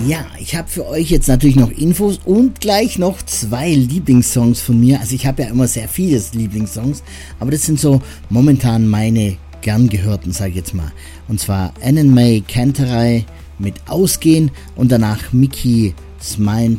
Ja, ich habe für euch jetzt natürlich noch Infos und gleich noch 2 Lieblingssongs von mir. Also ich habe ja immer sehr viele Lieblingssongs, aber das sind so momentan meine gern gehörten, sage ich jetzt mal. Und zwar Anne May Canteray mit Ausgehen und danach Mickey Smine